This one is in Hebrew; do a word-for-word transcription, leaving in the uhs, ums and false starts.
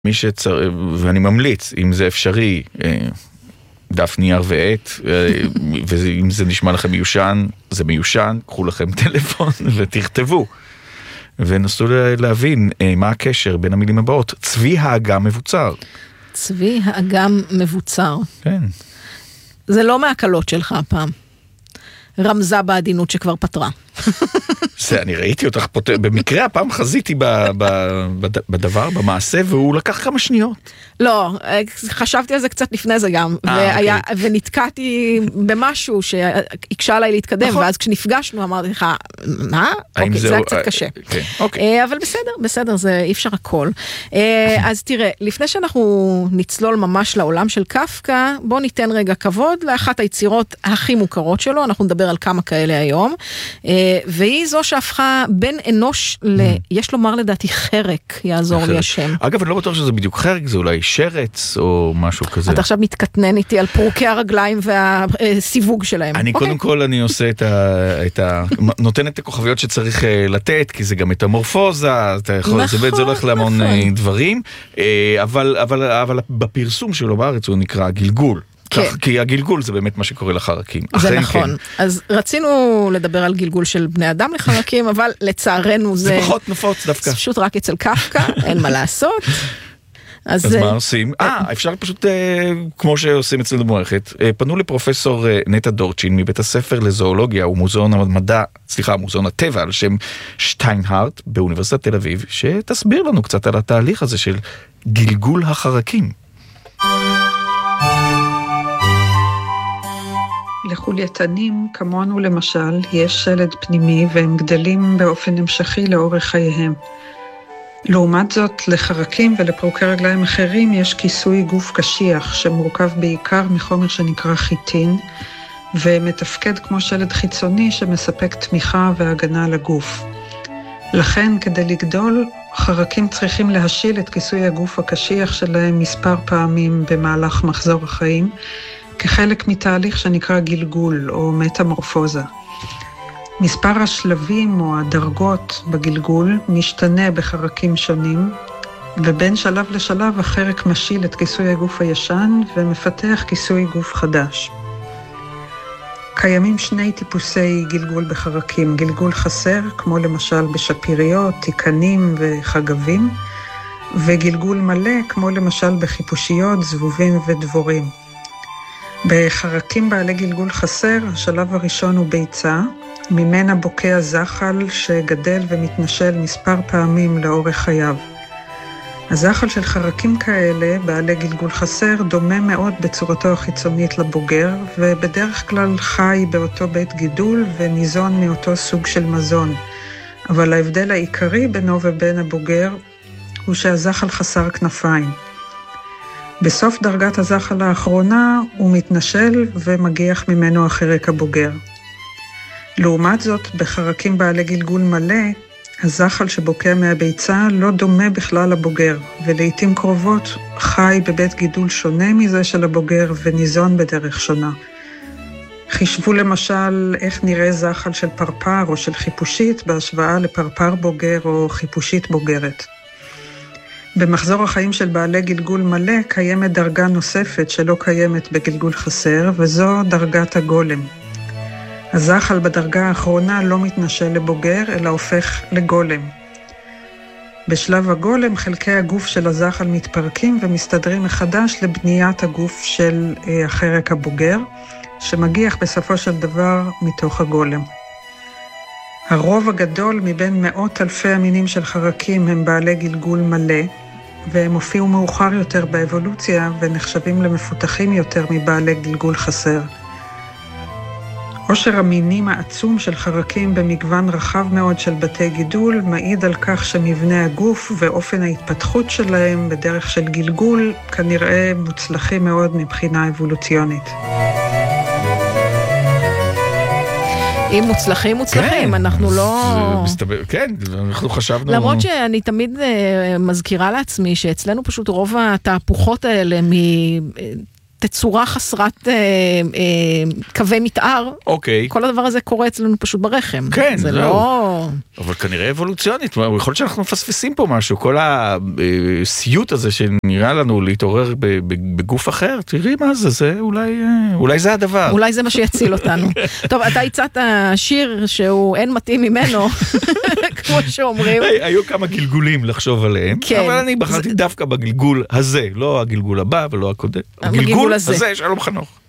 מי שצר... ואני ממליץ, אם זה אפשרי, דף נייר ועט, ואם זה נשמע לכם מיושן, זה מיושן, קחו לכם טלפון ותכתבו. ונסו להבין מה הקשר בין המילים הבאות. צבי האגם מבוצר. צבי האגם מבוצר. כן. זה לא מהקלות שלך הפעם. רמזה בעדינות שכבר פתרה. זה, אני ראיתי אותך פה, במקרה הפעם חזיתי בדבר, במעשה, והוא לקח כמה שניות. לא, חשבתי על זה קצת לפני זה גם, ונתקעתי במשהו שהקשה עליי להתקדם, ואז כשנפגשנו אמרתי לך, מה? אוקיי, זה היה קצת קשה. אבל בסדר, בסדר, זה אי אפשר הכל. אז תראה, לפני שאנחנו נצלול ממש לעולם של קפקא, בוא ניתן רגע כבוד לאחת היצירות הכי מוכרות שלו, אנחנו נדבר על כמה כאלה היום, והיא זו שהפכה בין אנוש ל... יש לומר לדעתי חרק, יעזור לי השם. אגב, אני לא בטוח שזה בדיוק חרק, זה אולי שרץ או משהו כזה. אתה עכשיו מתקטנן איתי על פורקי הרגליים והסיווג שלהם. אני קודם כל, אני עושה את ה... נותן את הכוכביות שצריך לתת, כי זה גם מטמורפוזה, זה הולך להמון דברים, אבל בפרסום שלו בארץ הוא נקרא גלגול. כי הגלגול זה באמת מה שקורה לחרקים. זה נכון. אז רצינו לדבר על גלגול של בני אדם לחרקים, אבל לצערנו זה... זה פחות נפוץ דווקא. זה פשוט רק אצל קפקא, אין מה לעשות. אז מה עושים? אה, אפשר פשוט, כמו שעושים אצלנו במערכת, פנו לפרופסור נטע דורצ'ין מבית הספר לזואולוגיה ומוזיאון המדע, סליחה, מוזיאון הטבע על שם שטיינהארט באוניברסיטת תל אביב, שתסביר לנו קצת על התהליך הזה של גלגול החרקים. לחולייתנים, כמונו למשל, יש שלד פנימי והם גדלים באופן המשכי לאורך חייהם. לעומת זאת, לחרקים ולפרוקי רגליים אחרים יש כיסוי גוף קשיח שמורכב בעיקר מחומר שנקרא חיטין, ומתפקד כמו שלד חיצוני שמספק תמיכה והגנה לגוף. לכן, כדי לגדול, חרקים צריכים להשיל את כיסוי הגוף הקשיח שלהם מספר פעמים במהלך מחזור החיים, כחלק מתהליך שנקרא גלגול או מטמורפוזה. מספר השלבים או הדרגות בגלגול משתנה בחרקים שונים, ובין שלב לשלב החרק משיל את כיסוי הגוף הישן ומפתח כיסוי גוף חדש. קיימים שני טיפוסי גלגול בחרקים, גלגול חסר, כמו למשל בשפיריות, תיקנים וחגבים, וגלגול מלא, כמו למשל בחיפושיות, זבובים ודבורים. בחרקים בעלי גלגול חסר, השלב הראשון הוא ביצה, ממנה בוקע זחל שגדל ומתנשל מספר פעמים לאורך חייו. הזחל של חרקים כאלה, בעלי גלגול חסר, דומה מאוד בצורתו החיצונית לבוגר, ובדרך כלל חי באותו בית גידול וניזון מאותו סוג של מזון. אבל ההבדל העיקרי בינו ובין הבוגר הוא שהזחל חסר כנפיים. בסוף דרגת הזחל האחרונה הוא מתנשל ומגיח ממנו החרק הבוגר. לעומת זאת, בחרקים בעלי גלגול מלא, הזחל שבוקע מהביצה לא דומה בכלל לבוגר, ולעיתים קרובות חי בבית גידול שונה מזה של הבוגר וניזון בדרך שונה. חישבו למשל איך נראה זחל של פרפר או של חיפושית בהשוואה לפרפר בוגר או חיפושית בוגרת. במחזור החיים של בעלי גלגול מלא קיימת דרגה נוספת שלא קיימת בגלגול חסר, וזו דרגת הגולם. הזחל בדרגה האחרונה לא מתנשל לבוגר, אלא הופך לגולם. בשלב הגולם חלקי הגוף של הזחל מתפרקים ומסתדרים מחדש לבניית הגוף של החרק הבוגר, שמגיח בסופו של דבר מתוך הגולם. הרוב הגדול מבין מאות אלפי המינים של חרקים הם בעלי גלגול מלא, והם הופיעו מאוחר יותר באבולוציה ונחשבים למפותחים יותר מבעלי גלגול חסר. עושר המינים העצום של חרקים במגוון רחב מאוד של בתי גידול מעיד על כך שמבנה הגוף ואופן ההתפתחות שלהם בדרך של גלגול כנראה מוצלחים מאוד מבחינה אבולוציונית. אם מוצלחים, מוצלחים, אנחנו לא... כן, אנחנו חשבנו... למרות שאני תמיד מזכירה לעצמי שאצלנו פשוט רוב התהפוכות האלה תצורה חסרת אה, אה, קווי מתאר, אוקיי. כל הדבר הזה קורה אצלנו פשוט ברחם. כן, זה זהו. לא... אבל כנראה אבולוציונית, יכול להיות שאנחנו מפספסים פה משהו, כל הסיוט הזה שנראה לנו להתעורר בגוף אחר, תראי מה זה, זה אולי, אולי זה הדבר. אולי זה מה שיציל אותנו. טוב, אתה הצעת שיר שהוא אין מתאים ממנו, כמו שאומרים. היו כמה גלגולים לחשוב עליהם, אבל אני בחרתי דווקא בגלגול הזה, לא הגלגול הבא ולא הקודם. הגלגול הזה, שלום חנוך.